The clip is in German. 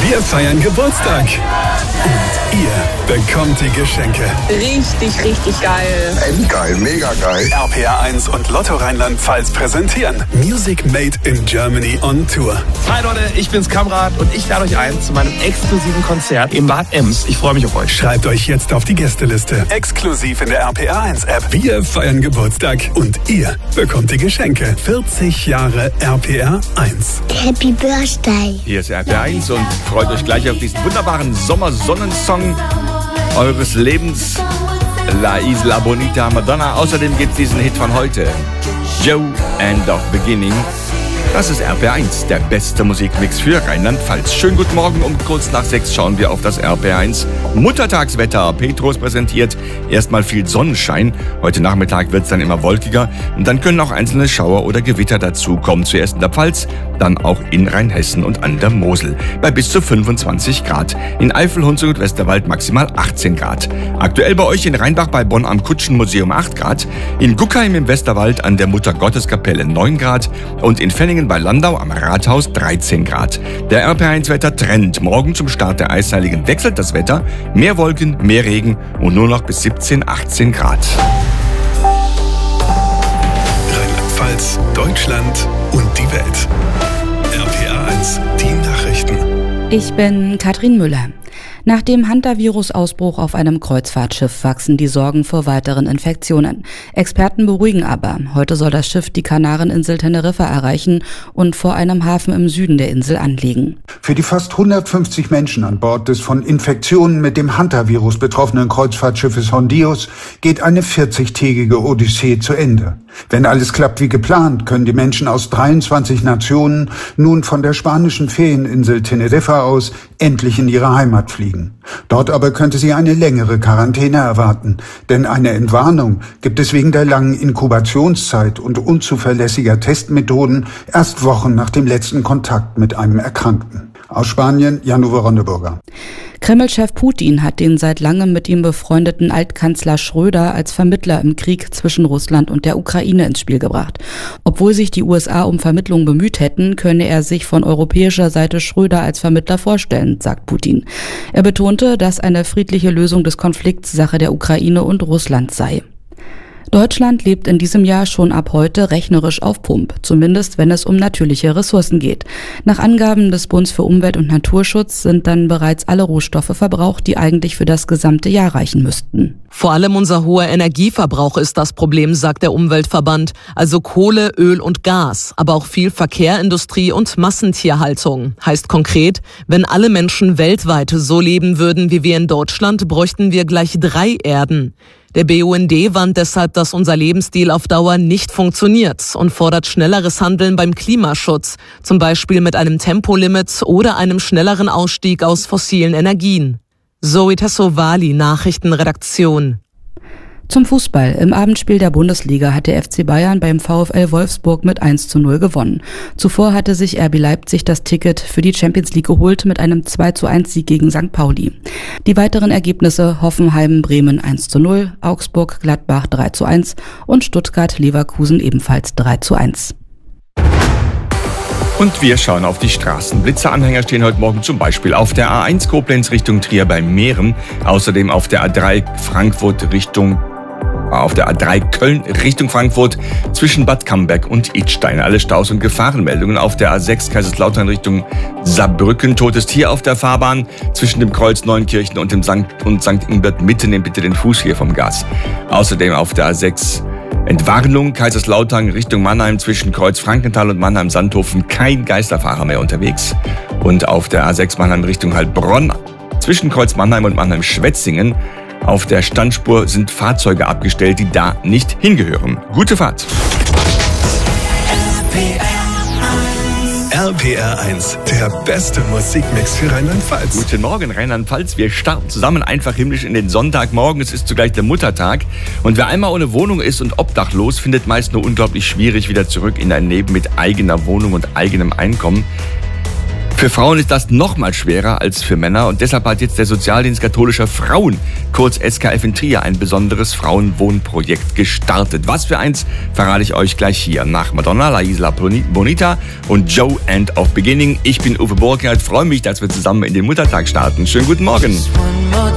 Wir feiern Geburtstag. Und ihr bekommt die Geschenke. Richtig, richtig geil. Endgeil, mega geil. RPR1 und Lotto Rheinland-Pfalz präsentieren Music Made in Germany on Tour. Hi Leute, ich bin's Kamrat und ich lade euch ein zu meinem exklusiven Konzert in Bad Ems. Ich freue mich auf euch. Schreibt euch jetzt auf die Gästeliste. Exklusiv in der RPR1-App. Wir feiern Geburtstag und ihr bekommt die Geschenke. 40 Jahre RPR1. Happy Birthday. Hier ist RPR1 und freut euch gleich auf diesen wunderbaren Sommersonnensong eures Lebens, La Isla Bonita Madonna. Außerdem gibt's diesen Hit von heute, Joe and of Beginning. Das ist RPR1, der beste Musikmix für Rheinland-Pfalz. Schönen guten Morgen, um kurz nach 6 schauen wir auf das RPR1 Muttertagswetter. Petros präsentiert erstmal viel Sonnenschein. Heute Nachmittag wird es dann immer wolkiger und dann können auch einzelne Schauer oder Gewitter dazukommen. Zuerst in der Pfalz, dann auch in Rheinhessen und an der Mosel. Bei bis zu 25 Grad. In Eifel, Hunsrück und Westerwald maximal 18 Grad. Aktuell bei euch in Rheinbach bei Bonn am Kutschenmuseum 8 Grad. In Guckheim im Westerwald an der Muttergotteskapelle 9 Grad. Und in Fenningen bei Landau am Rathaus 13 Grad. Der RPR1-Wetter Trend. Morgen zum Start der Eisheiligen wechselt das Wetter. Mehr Wolken, mehr Regen und nur noch bis 17, 18 Grad. Rheinland-Pfalz, Deutschland und die Welt. RPR1, die Nachrichten. Ich bin Katrin Müller. Nach dem Hantavirus-Ausbruch auf einem Kreuzfahrtschiff wachsen die Sorgen vor weiteren Infektionen. Experten beruhigen aber. Heute soll das Schiff die Kanareninsel Teneriffa erreichen und vor einem Hafen im Süden der Insel anlegen. Für die fast 150 Menschen an Bord des von Infektionen mit dem Hantavirus betroffenen Kreuzfahrtschiffes Hondios geht eine 40-tägige Odyssee zu Ende. Wenn alles klappt wie geplant, können die Menschen aus 23 Nationen nun von der spanischen Ferieninsel Teneriffa aus endlich in ihre Heimat fliegen. Dort aber könnte sie eine längere Quarantäne erwarten, denn eine Entwarnung gibt es wegen der langen Inkubationszeit und unzuverlässiger Testmethoden erst Wochen nach dem letzten Kontakt mit einem Erkrankten. Aus Spanien, Jan-Uwe Ronneburger. Kreml-Chef Putin hat den seit langem mit ihm befreundeten Altkanzler Schröder als Vermittler im Krieg zwischen Russland und der Ukraine ins Spiel gebracht. Obwohl sich die USA um Vermittlung bemüht hätten, könne er sich von europäischer Seite Schröder als Vermittler vorstellen, sagt Putin. Er betonte, dass eine friedliche Lösung des Konflikts Sache der Ukraine und Russland sei. Deutschland lebt in diesem Jahr schon ab heute rechnerisch auf Pump, zumindest wenn es um natürliche Ressourcen geht. Nach Angaben des Bundes für Umwelt und Naturschutz sind dann bereits alle Rohstoffe verbraucht, die eigentlich für das gesamte Jahr reichen müssten. Vor allem unser hoher Energieverbrauch ist das Problem, sagt der Umweltverband. Also Kohle, Öl und Gas, aber auch viel Verkehr, Industrie und Massentierhaltung. Heißt konkret, wenn alle Menschen weltweit so leben würden wie wir in Deutschland, bräuchten wir gleich 3 Erden. Der BUND warnt deshalb, dass unser Lebensstil auf Dauer nicht funktioniert und fordert schnelleres Handeln beim Klimaschutz, zum Beispiel mit einem Tempolimit oder einem schnelleren Ausstieg aus fossilen Energien. Zoe Tassovali, Nachrichtenredaktion. Zum Fußball. Im Abendspiel der Bundesliga hat der FC Bayern beim VfL Wolfsburg mit 1:0 gewonnen. Zuvor hatte sich RB Leipzig das Ticket für die Champions League geholt mit einem 2:1-Sieg gegen St. Pauli. Die weiteren Ergebnisse: Hoffenheim-Bremen 1:0, Augsburg-Gladbach 3:1 und Stuttgart-Leverkusen ebenfalls 3:1. Und wir schauen auf die Straßen. Blitzeranhänger stehen heute Morgen zum Beispiel auf der A1 Koblenz Richtung Trier bei Meeren, außerdem auf der A3 Köln Richtung Frankfurt zwischen Bad Camberg und Idstein. Alle Staus und Gefahrenmeldungen auf der A6 Kaiserslautern Richtung Saarbrücken. Totes Tier auf der Fahrbahn zwischen dem Kreuz Neunkirchen und dem St. Ingbert Mitte. Nehmt bitte den Fuß hier vom Gas. Außerdem auf der A6 Entwarnung Kaiserslautern Richtung Mannheim zwischen Kreuz Frankenthal und Mannheim-Sandhofen. Kein Geisterfahrer mehr unterwegs. Und auf der A6 Mannheim Richtung Heilbronn zwischen Kreuz Mannheim und Mannheim-Schwetzingen. Auf der Standspur sind Fahrzeuge abgestellt, die da nicht hingehören. Gute Fahrt. RPR1, der beste Musikmix für Rheinland-Pfalz. Guten Morgen, Rheinland-Pfalz. Wir starten zusammen einfach himmlisch in den Sonntagmorgen. Es ist zugleich der Muttertag. Und wer einmal ohne Wohnung ist und obdachlos, findet meist nur unglaublich schwierig, wieder zurück in ein Leben mit eigener Wohnung und eigenem Einkommen. Für Frauen ist das noch mal schwerer als für Männer und deshalb hat jetzt der Sozialdienst katholischer Frauen, kurz SKF in Trier, ein besonderes Frauenwohnprojekt gestartet. Was für eins, verrate ich euch gleich hier nach Madonna, La Isla Bonita und Joe End of Beginning. Ich bin Uwe Burkhardt, freue mich, dass wir zusammen in den Muttertag starten. Schönen guten Morgen.